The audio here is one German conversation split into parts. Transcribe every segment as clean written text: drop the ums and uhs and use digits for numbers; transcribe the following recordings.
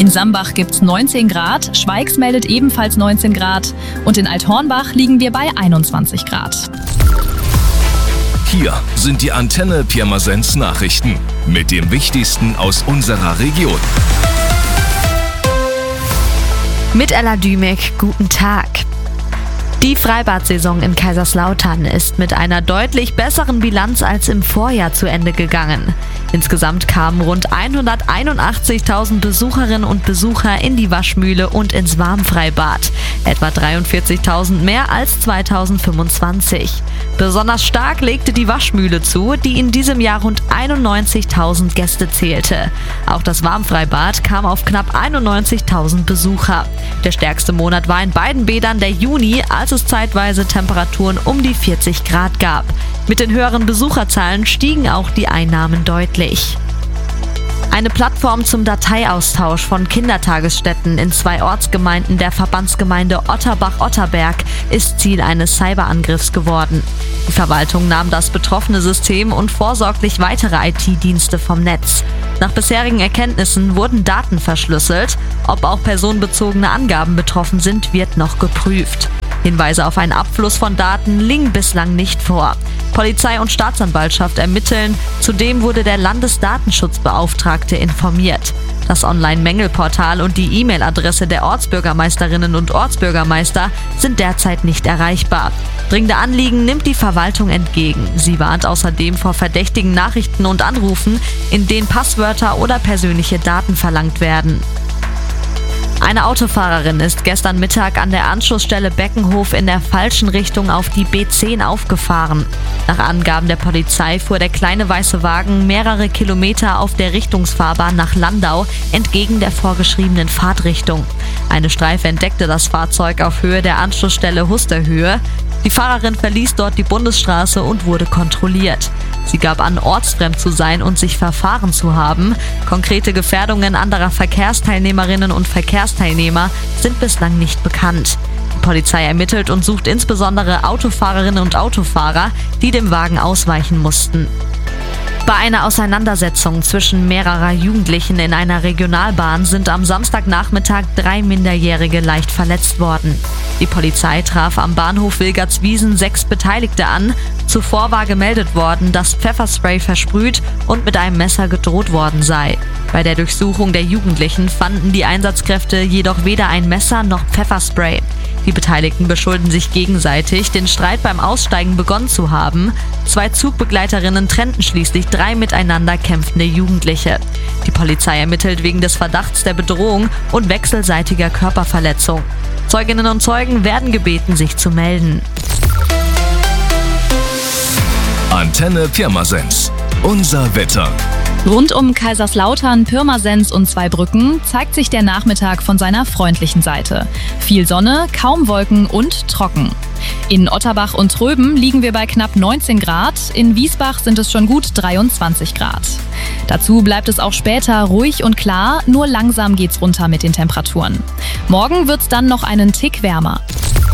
In Sambach gibt's 19 Grad, Schweigs meldet ebenfalls 19 Grad und in Althornbach liegen wir bei 21 Grad. Hier sind die Antenne Pirmasens Nachrichten mit dem Wichtigsten aus unserer Region. Mit Ella Dümek, guten Tag. Die Freibad-Saison in Kaiserslautern ist mit einer deutlich besseren Bilanz als im Vorjahr zu Ende gegangen. Insgesamt kamen rund 181.000 Besucherinnen und Besucher in die Waschmühle und ins Warmfreibad. Etwa 43.000 mehr als 2025. Besonders stark legte die Waschmühle zu, die in diesem Jahr rund 91.000 Gäste zählte. Auch das Warmfreibad kam auf knapp 91.000 Besucher. Der stärkste Monat war in beiden Bädern der Juni, als es zeitweise Temperaturen um die 40 Grad gab. Mit den höheren Besucherzahlen stiegen auch die Einnahmen deutlich. Eine Plattform zum Dateiaustausch von Kindertagesstätten in 2 Ortsgemeinden der Verbandsgemeinde Otterbach-Otterberg ist Ziel eines Cyberangriffs geworden. Die Verwaltung nahm das betroffene System und vorsorglich weitere IT-Dienste vom Netz. Nach bisherigen Erkenntnissen wurden Daten verschlüsselt. Ob auch personenbezogene Angaben betroffen sind, wird noch geprüft. Hinweise auf einen Abfluss von Daten liegen bislang nicht vor. Polizei und Staatsanwaltschaft ermitteln. Zudem wurde der Landesdatenschutzbeauftragte informiert. Das Online-Mängelportal und die E-Mail-Adresse der Ortsbürgermeisterinnen und Ortsbürgermeister sind derzeit nicht erreichbar. Dringende Anliegen nimmt die Verwaltung entgegen. Sie warnt außerdem vor verdächtigen Nachrichten und Anrufen, in denen Passwörter oder persönliche Daten verlangt werden. Eine Autofahrerin ist gestern Mittag an der Anschlussstelle Beckenhof in der falschen Richtung auf die B10 aufgefahren. Nach Angaben der Polizei fuhr der kleine weiße Wagen mehrere Kilometer auf der Richtungsfahrbahn nach Landau entgegen der vorgeschriebenen Fahrtrichtung. Eine Streife entdeckte das Fahrzeug auf Höhe der Anschlussstelle Husterhöhe. Die Fahrerin verließ dort die Bundesstraße und wurde kontrolliert. Sie gab an, ortsfremd zu sein und sich verfahren zu haben. Konkrete Gefährdungen anderer Verkehrsteilnehmerinnen und Verkehrsteilnehmer sind bislang nicht bekannt. Die Polizei ermittelt und sucht insbesondere Autofahrerinnen und Autofahrer, die dem Wagen ausweichen mussten. Bei einer Auseinandersetzung zwischen mehrerer Jugendlichen in einer Regionalbahn sind am Samstagnachmittag 3 Minderjährige leicht verletzt worden. Die Polizei traf am Bahnhof Wilgartswiesen 6 Beteiligte an. Zuvor war gemeldet worden, dass Pfefferspray versprüht und mit einem Messer gedroht worden sei. Bei der Durchsuchung der Jugendlichen fanden die Einsatzkräfte jedoch weder ein Messer noch Pfefferspray. Die Beteiligten beschulden sich gegenseitig, den Streit beim Aussteigen begonnen zu haben. 2 Zugbegleiterinnen trennten schließlich 3 miteinander kämpfende Jugendliche. Die Polizei ermittelt wegen des Verdachts der Bedrohung und wechselseitiger Körperverletzung. Zeuginnen und Zeugen werden gebeten, sich zu melden. Antenne Pirmasens. Unser Wetter. Rund um Kaiserslautern, Pirmasens und Zweibrücken zeigt sich der Nachmittag von seiner freundlichen Seite. Viel Sonne, kaum Wolken und trocken. In Otterbach und Tröben liegen wir bei knapp 19 Grad, in Wiesbach sind es schon gut 23 Grad. Dazu bleibt es auch später ruhig und klar, nur langsam geht's runter mit den Temperaturen. Morgen wird's dann noch einen Tick wärmer.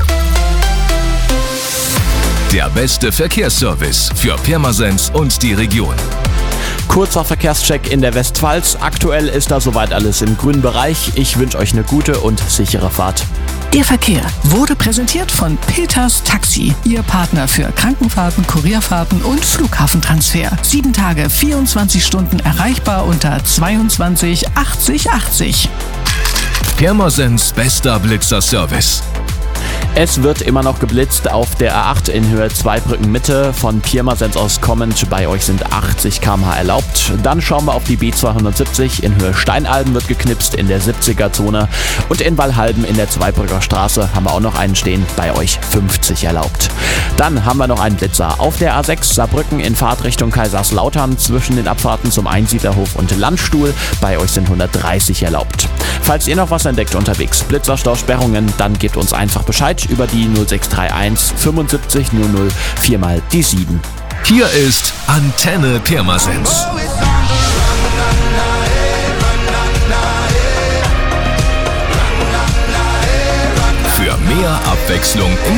Der beste Verkehrsservice für Pirmasens und die Region. Kurzer Verkehrscheck in der Westpfalz. Aktuell ist da soweit alles im grünen Bereich. Ich wünsche euch eine gute und sichere Fahrt. Der Verkehr wurde präsentiert von Peters Taxi, Ihr Partner für Krankenfahrten, Kurierfahrten und Flughafentransfer. 7 Tage, 24 Stunden erreichbar unter 22 80 80. Pirmasens bester Blitzerservice. Es wird immer noch geblitzt auf der A8 in Höhe Zweibrücken Mitte. Von Pirmasens aus kommend, bei euch sind 80 km/h erlaubt. Dann schauen wir auf die B270. In Höhe Steinalben wird geknipst in der 70er-Zone. Und in Wallhalben in der Zweibrücker Straße haben wir auch noch einen stehen, bei euch 50 erlaubt. Dann haben wir noch einen Blitzer auf der A6 Saarbrücken in Fahrtrichtung Kaiserslautern zwischen den Abfahrten zum Einsiedlerhof und Landstuhl. Bei euch sind 130 erlaubt. Falls ihr noch was entdeckt unterwegs, Blitzerstausperrungen, dann gebt uns einfach Bescheid über die 0631 75 00 4 mal die 7. Hier ist Antenne Pirmasens. Für mehr Abwechslung im